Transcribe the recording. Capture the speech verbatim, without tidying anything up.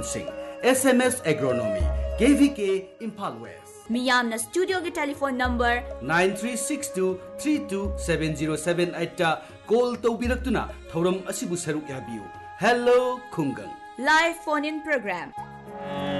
Sing S M S Agronomy K V K Imphal West Miyamna studio ki telephone number nine three six two three two seven zero seven eight ta call tawbiraktuna thoram asibu saruk yabiu. Hello Khungang live phone in program.